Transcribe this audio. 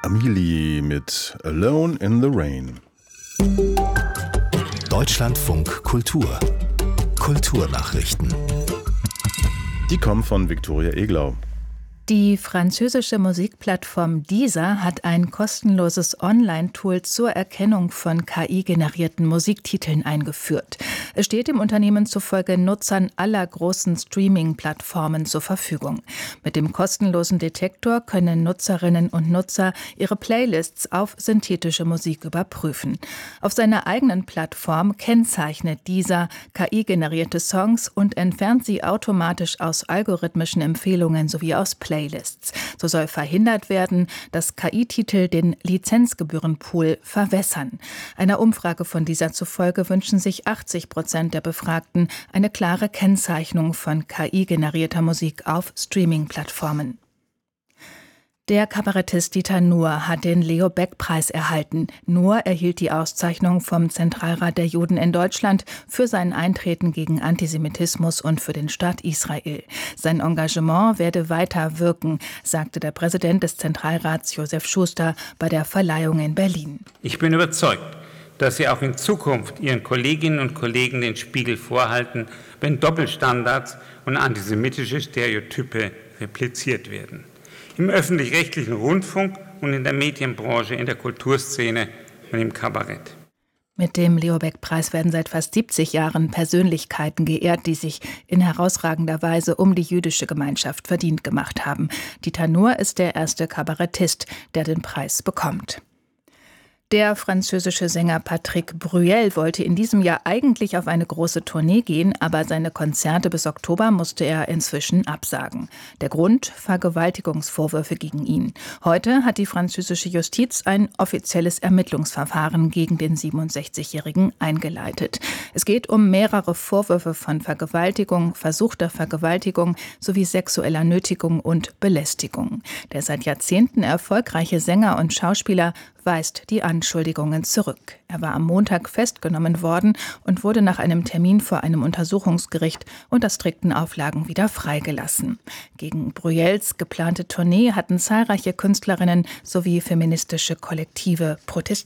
Amelie mit Alone in the Rain. Deutschlandfunk Kultur. Kulturnachrichten. Die kommen von Viktoria Eglau. Die französische Musikplattform Deezer hat ein kostenloses Online-Tool zur Erkennung von KI-generierten Musiktiteln eingeführt. Es steht dem Unternehmen zufolge Nutzern aller großen Streaming-Plattformen zur Verfügung. Mit dem kostenlosen Detektor können Nutzerinnen und Nutzer ihre Playlists auf synthetische Musik überprüfen. Auf seiner eigenen Plattform kennzeichnet Deezer KI-generierte Songs und entfernt sie automatisch aus algorithmischen Empfehlungen sowie aus Playlists. So soll verhindert werden, dass KI-Titel den Lizenzgebührenpool verwässern. Einer Umfrage von Deezer zufolge wünschen sich 80% der Befragten eine klare Kennzeichnung von KI-generierter Musik auf Streaming-Plattformen. Der Kabarettist Dieter Nuhr hat den Leo-Baeck-Preis erhalten. Nuhr erhielt die Auszeichnung vom Zentralrat der Juden in Deutschland für sein Eintreten gegen Antisemitismus und für den Staat Israel. Sein Engagement werde weiter wirken, sagte der Präsident des Zentralrats Josef Schuster bei der Verleihung in Berlin. Ich bin überzeugt, dass Sie auch in Zukunft Ihren Kolleginnen und Kollegen den Spiegel vorhalten, wenn Doppelstandards und antisemitische Stereotype repliziert werden. Im öffentlich-rechtlichen Rundfunk und in der Medienbranche, in der Kulturszene und im Kabarett. Mit dem Leo-Baeck-Preis werden seit fast 70 Jahren Persönlichkeiten geehrt, die sich in herausragender Weise um die jüdische Gemeinschaft verdient gemacht haben. Dieter Nuhr ist der erste Kabarettist, der den Preis bekommt. Der französische Sänger Patrick Bruel wollte in diesem Jahr eigentlich auf eine große Tournee gehen, aber seine Konzerte bis Oktober musste er inzwischen absagen. Der Grund: Vergewaltigungsvorwürfe gegen ihn. Heute hat die französische Justiz ein offizielles Ermittlungsverfahren gegen den 67-Jährigen eingeleitet. Es geht um mehrere Vorwürfe von Vergewaltigung, versuchter Vergewaltigung sowie sexueller Nötigung und Belästigung. Der seit Jahrzehnten erfolgreiche Sänger und Schauspieler weist die Anschuldigungen zurück. Er war am Montag festgenommen worden und wurde nach einem Termin vor einem Untersuchungsgericht unter strikten Auflagen wieder freigelassen. Gegen Bruels geplante Tournee hatten zahlreiche Künstlerinnen sowie feministische Kollektive protestiert.